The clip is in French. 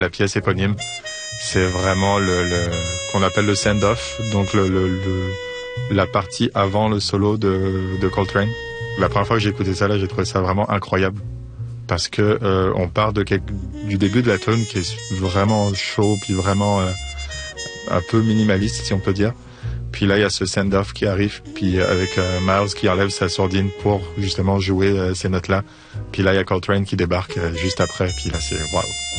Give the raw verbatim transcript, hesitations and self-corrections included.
La pièce éponyme, c'est vraiment le, le qu'on appelle le send-off, donc le, le, le la partie avant le solo de, de Coltrane. La première fois que j'ai écouté ça, là, j'ai trouvé ça vraiment incroyable parce que euh, on part de quelque, du début de la tune qui est vraiment chaud puis vraiment euh, un peu minimaliste si on peut dire. Puis là, il y a ce send-off qui arrive, puis avec euh, Miles qui enlève sa sourdine pour justement jouer euh, ces notes-là. Puis là, il y a Coltrane qui débarque euh, juste après, puis là, c'est waouh.